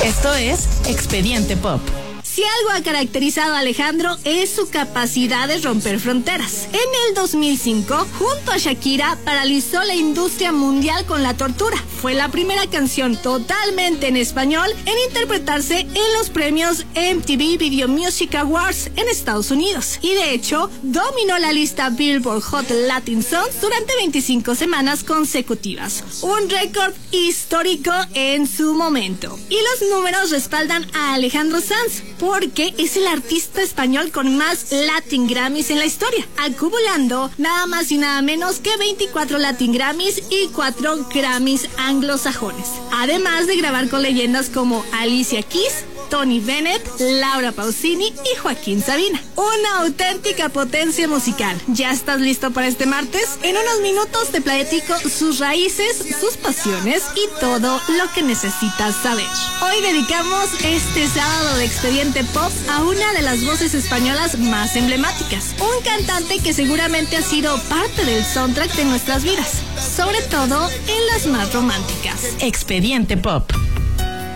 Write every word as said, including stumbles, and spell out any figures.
Esto es Expediente Pop. Si algo ha caracterizado a Alejandro es su capacidad de romper fronteras. En el dos mil cinco, junto a Shakira, paralizó la industria mundial con La Tortura. Fue la primera canción totalmente en español en interpretarse en los premios M T V Video Music Awards en Estados Unidos. Y de hecho, dominó la lista Billboard Hot Latin Songs durante veinticinco semanas consecutivas. Un récord histórico en su momento. Y los números respaldan a Alejandro Sanz, porque es el artista español con más Latin Grammys en la historia, acumulando nada más y nada menos que veinticuatro Latin Grammys y cuatro Grammys anglosajones. Además de grabar con leyendas como Alicia Keys, Tony Bennett, Laura Pausini y Joaquín Sabina. Una auténtica potencia musical. ¿Ya estás listo para este martes? En unos minutos te platico sus raíces, sus pasiones y todo lo que necesitas saber. Hoy dedicamos este sábado de Expediente Pop a una de las voces españolas más emblemáticas. Un cantante que seguramente ha sido parte del soundtrack de nuestras vidas, sobre todo en las más románticas. Expediente Pop.